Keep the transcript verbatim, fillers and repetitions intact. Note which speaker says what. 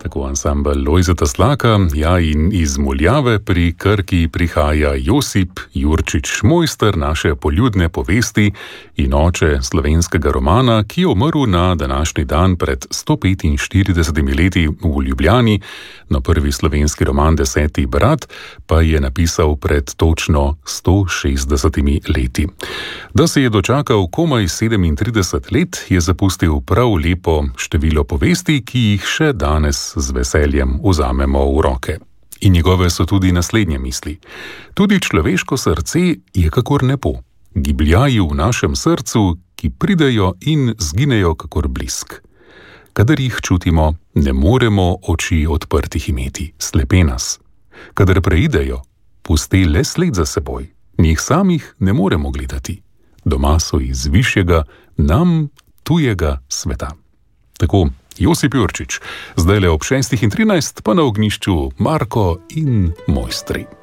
Speaker 1: tako ansambel Lojzeta Slaka, ja, in iz Muljave pri Krki prihaja Josip Jurčič, mojster naše poljudne povesti in oče slovenskega romana, ki je umrl na današnji dan pred sto petinštiridesetimi leti v Ljubljani. Na prvi slovenski roman Deseti brat pa je napisal pred točno sto šestdesetimi leti. Da se je dočakal komaj sedemintrideset let, je zapustil prav lepo število povesti, ki jih še danes z veseljem vzamemo v roke. In njegove so tudi naslednje misli. Tudi človeško srce je kakor nebo, gibljaji v našem srcu, ki pridejo in zginejo kakor blisk. Kadar jih čutimo, ne moremo oči odprtih imeti, slepe nas. Kadar preidejo, pusti le sled za seboj, njih samih ne moremo gledati. Doma so iz višjega, nam tujega sveta. Tako Josip Jurčič, zdaj le ob šestih in trinajst, pa na ognjišču Marko in mojstri.